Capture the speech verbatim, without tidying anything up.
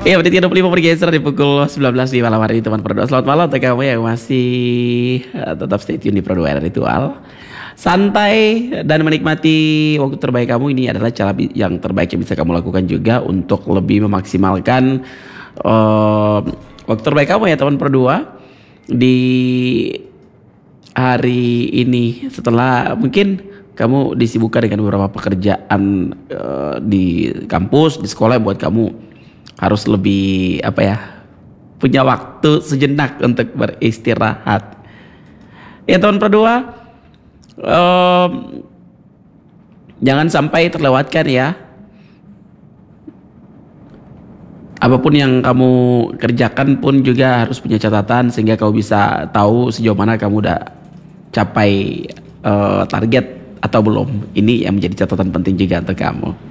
Iya, berarti dua puluh lima bergeser di pukul sembilan belas di malam hari ini teman Pro dua. Selamat malam untuk kamu yang masih uh, tetap stay tune di Pro dua Ritual. Santai dan menikmati waktu terbaik kamu, ini adalah cara yang terbaik yang bisa kamu lakukan juga untuk lebih memaksimalkan uh, waktu terbaik kamu ya teman Pro dua di hari ini. Setelah mungkin kamu disibukkan dengan beberapa pekerjaan uh, di kampus, di sekolah yang buat kamu harus lebih apa ya, punya waktu sejenak untuk beristirahat. Ya teman Pro dua, um, jangan sampai terlewatkan ya. Apapun yang kamu kerjakan pun juga harus punya catatan sehingga kamu bisa tahu sejauh mana kamu udah capai uh, target atau belum. Ini yang menjadi catatan penting juga untuk kamu.